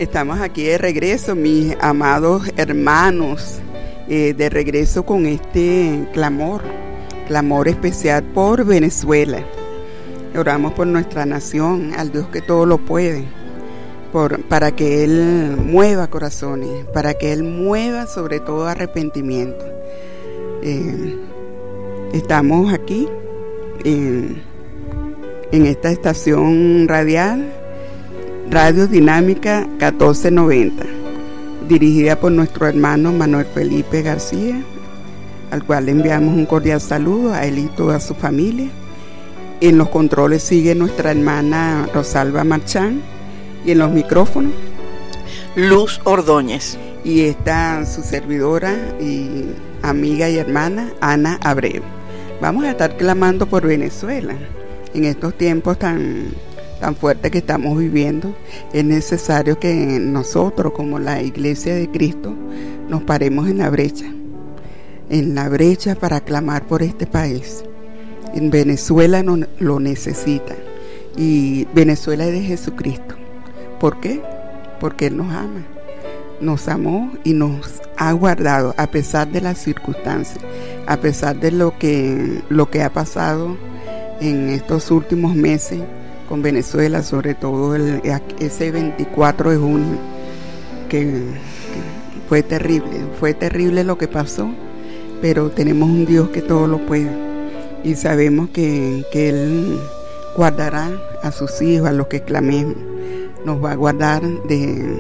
Estamos aquí de regreso, mis amados hermanos, de regreso con este clamor especial por Venezuela. Oramos por nuestra nación, al Dios que todo lo puede, para que Él mueva corazones, para que Él mueva sobre todo arrepentimiento. Estamos aquí en esta estación radial, Radio Dinámica 1490, dirigida por nuestro hermano Manuel Felipe García, al cual le enviamos un cordial saludo a él y toda su familia. En los controles sigue nuestra hermana Rosalba Marchán, y en los micrófonos Luz Ordóñez, y está su servidora y amiga y hermana Ana Abreu. Vamos a estar clamando por Venezuela en estos tiempos tan fuertes que estamos viviendo. Es necesario que nosotros, como la Iglesia de Cristo, nos paremos en la brecha para clamar por este país. En Venezuela lo necesita, y Venezuela es de Jesucristo. ¿Por qué? Porque Él nos ama, nos amó y nos ha guardado a pesar de las circunstancias, a pesar de lo que ha pasado en estos últimos meses con Venezuela, sobre todo ese 24 de junio, que fue terrible lo que pasó, pero tenemos un Dios que todo lo puede, y sabemos que Él guardará a sus hijos, a los que clamemos, nos va a guardar de